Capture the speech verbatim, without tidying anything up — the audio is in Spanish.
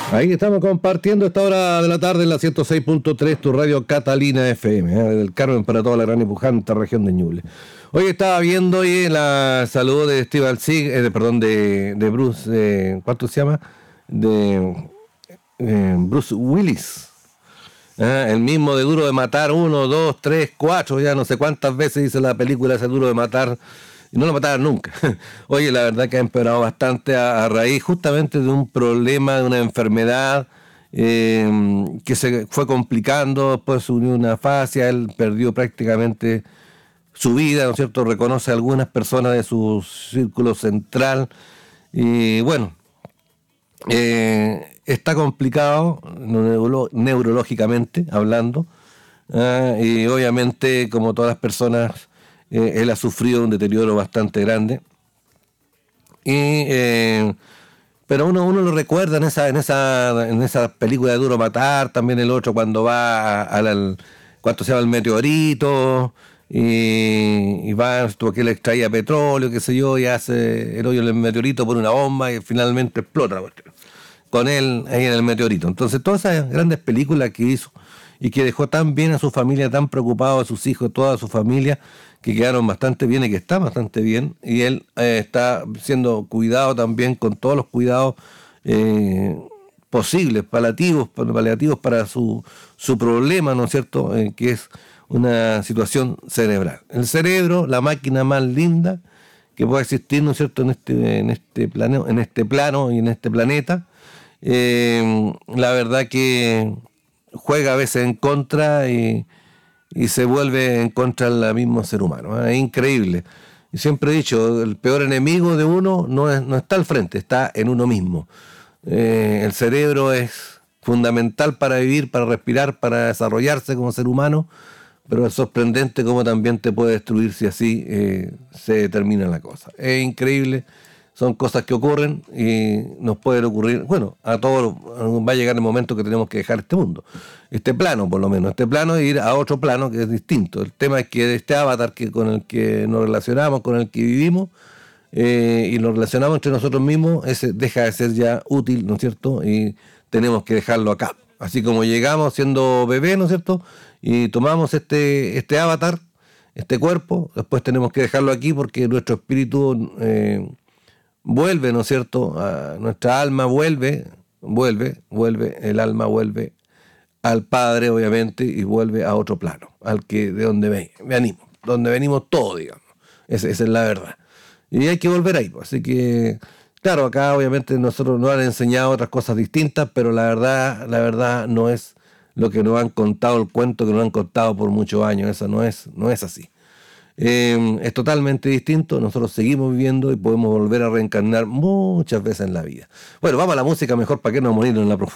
Ahí estamos compartiendo esta hora de la tarde en la ciento seis punto tres, tu radio Catalina F M, ¿eh? Del Carmen para toda la gran y pujante región de Ñuble. Hoy estaba viendo hoy la salud de Steven Seagal, eh, de, perdón, de, de Bruce, eh, ¿cuánto se llama? De eh, Bruce Willis. ¿Eh? El mismo de Duro de Matar, uno, dos, tres, cuatro, ya no sé cuántas veces hizo la película ese Duro de Matar. Y no lo mataron nunca. Oye, la verdad que ha empeorado bastante a, a raíz justamente de un problema, de una enfermedad eh, que se fue complicando, después se unió una fascia, él perdió prácticamente su vida, ¿no es cierto? Reconoce a algunas personas de su círculo central y bueno, eh, está complicado neuro, neurológicamente hablando, ¿eh? Y obviamente como todas las personas, Eh, él ha sufrido un deterioro bastante grande. Y, eh, pero uno, uno lo recuerda en esa, en esa, en esa película de Duro Matar, también el otro cuando va al, al cuando se llama el meteorito, y, y va, porque él extraía petróleo, qué sé yo, y hace el hoyo en el meteorito por una bomba y finalmente explota la cuestión con él ahí en el meteorito. Entonces todas esas grandes películas que hizo y que dejó tan bien a su familia, tan preocupado a sus hijos, toda su familia, que quedaron bastante bien y que está bastante bien, y él eh, está siendo cuidado también con todos los cuidados eh, posibles, paliativos, paliativos para su, su problema, ¿no es cierto?, eh, que es una situación cerebral. El cerebro, la máquina más linda que pueda existir, ¿no es cierto?, en este, en este plano, en este plano y en este planeta. Eh, la verdad que juega a veces en contra y, y se vuelve en contra del mismo ser humano. Es increíble. Y siempre he dicho, el peor enemigo de uno no, es, no está al frente, está en uno mismo. Eh, el cerebro es fundamental para vivir, para respirar, para desarrollarse como ser humano, pero es sorprendente cómo también te puede destruir si así eh, se termina la cosa. Es increíble. Son cosas que ocurren y nos pueden ocurrir, bueno, a todos va a llegar el momento que tenemos que dejar este mundo, este plano por lo menos, este plano e ir a otro plano que es distinto. El tema es que este avatar que, con el que nos relacionamos, con el que vivimos eh, y nos relacionamos entre nosotros mismos, ese deja de ser ya útil, ¿no es cierto? Y tenemos que dejarlo acá. Así como llegamos siendo bebés, ¿no es cierto? Y tomamos este, este avatar, este cuerpo, después tenemos que dejarlo aquí porque nuestro espíritu... Eh, vuelve, ¿no es cierto? A nuestra alma vuelve, vuelve, vuelve, el alma vuelve al Padre, obviamente, y vuelve a otro plano, al que de donde ven, venimos, donde venimos todos, digamos. Esa, esa es la verdad. Y hay que volver ahí, pues. Así que, claro, acá obviamente nosotros nos han enseñado otras cosas distintas, pero la verdad, la verdad no es lo que nos han contado, el cuento que nos han contado por muchos años. Eso no es, no es así. Eh, es totalmente distinto, nosotros seguimos viviendo y podemos volver a reencarnar muchas veces en la vida. Bueno, vamos a la música mejor para que no morir en la profundidad.